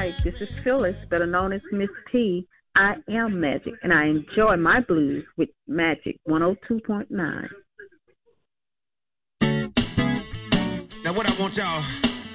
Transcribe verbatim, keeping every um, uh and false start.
right. This is Phyllis, better known as Miss T. I am Magic, and I enjoy my blues with Magic one oh two point nine. Now, what I want y'all